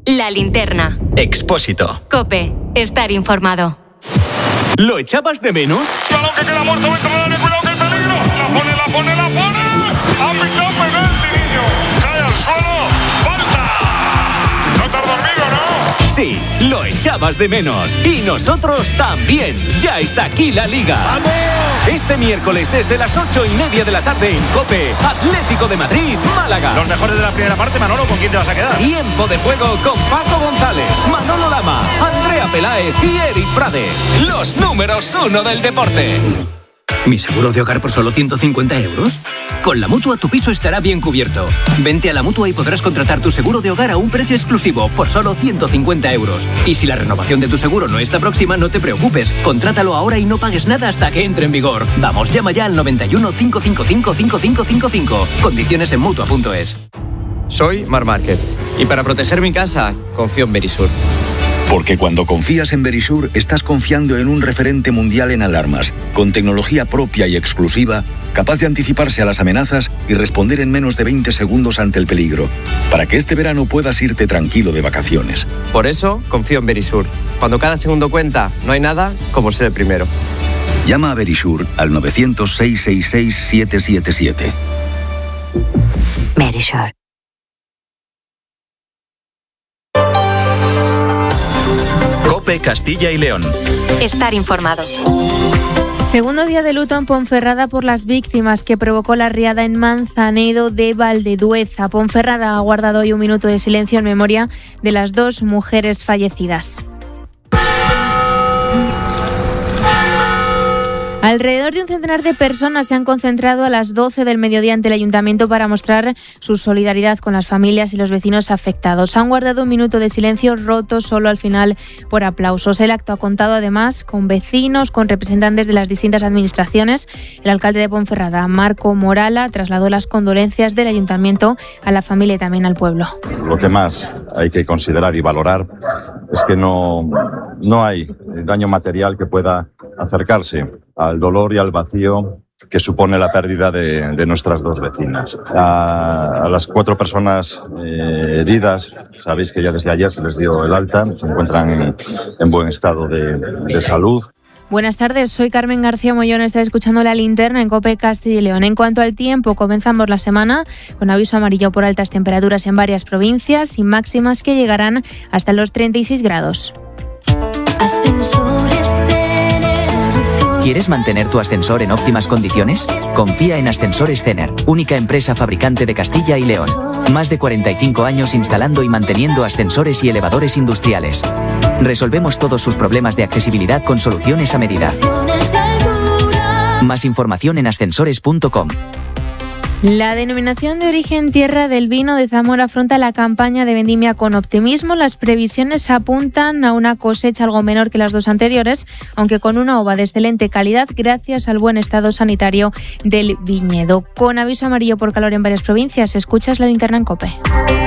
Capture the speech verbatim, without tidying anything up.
La Linterna. Expósito. COPE. Estar informado. ¿Lo echabas de menos? ¡Balón que queda muerto dentro del área! ¡Cuidado que hay peligro! ¡La pone, la pone, la pone! ¡Ha pitado penalti, niño! ¡Cae al suelo! ¡Falta! ¿No te has dormido, no? Sí, lo echabas de menos. Y nosotros también. Ya está aquí la Liga. ¡Vamos! Este miércoles desde las ocho y media de la tarde en COPE, Atlético de Madrid, Málaga. Los mejores de la primera parte, Manolo, ¿con quién te vas a quedar? Tiempo de juego con Paco González, Manolo Lama, Andrea Peláez y Eric Frade. Los números uno del deporte. ¿Mi seguro de hogar por solo ciento cincuenta euros? Con la Mutua tu piso estará bien cubierto. Vente a la Mutua y podrás contratar tu seguro de hogar a un precio exclusivo por solo ciento cincuenta euros. Y si la renovación de tu seguro no está próxima, no te preocupes. Contrátalo ahora y no pagues nada hasta que entre en vigor. Vamos, llama ya al noventa y uno, cinco cinco cinco, cinco cinco cinco cinco. Condiciones en Mutua punto es. Soy Mar Márquez y para proteger mi casa confío en Verisur. Porque cuando confías en Verisur, estás confiando en un referente mundial en alarmas, con tecnología propia y exclusiva, capaz de anticiparse a las amenazas y responder en menos de veinte segundos ante el peligro, para que este verano puedas irte tranquilo de vacaciones. Por eso confío en Verisur. Cuando cada segundo cuenta, no hay nada como ser el primero. Llama a Verisur al novecientos, seiscientos sesenta y seis, setecientos setenta y siete. Verisur. COPE Castilla y León. Estar informado. Segundo día de luto en Ponferrada por las víctimas que provocó la riada en Manzanedo de Valdedueza. Ponferrada ha guardado hoy un minuto de silencio en memoria de las dos mujeres fallecidas. Alrededor de un centenar de personas se han concentrado a las doce del mediodía ante el ayuntamiento para mostrar su solidaridad con las familias y los vecinos afectados. Han guardado un minuto de silencio roto solo al final por aplausos. El acto ha contado además con vecinos, con representantes de las distintas administraciones. El alcalde de Ponferrada, Marco Morala, trasladó las condolencias del ayuntamiento a la familia y también al pueblo. Lo que más hay que considerar y valorar es que no, no hay daño material que pueda acercarse al dolor y al vacío que supone la pérdida de, de nuestras dos vecinas. A, a las cuatro personas eh, heridas, sabéis que ya desde ayer se les dio el alta, se encuentran en, en buen estado de, de salud. Buenas tardes, soy Carmen García Mollón, está escuchando La Linterna en COPE Castilla y León. En cuanto al tiempo, comenzamos la semana con aviso amarillo por altas temperaturas en varias provincias y máximas que llegarán hasta los treinta y seis grados. ¿Quieres mantener tu ascensor en óptimas condiciones? Confía en Ascensores Cener, única empresa fabricante de Castilla y León. Más de cuarenta y cinco años instalando y manteniendo ascensores y elevadores industriales. Resolvemos todos sus problemas de accesibilidad con soluciones a medida. Más información en ascensores punto com. La denominación de origen Tierra del Vino de Zamora afronta la campaña de vendimia con optimismo. Las previsiones apuntan a una cosecha algo menor que las dos anteriores, aunque con una uva de excelente calidad gracias al buen estado sanitario del viñedo. Con aviso amarillo por calor en varias provincias, escuchas La Linterna en COPE.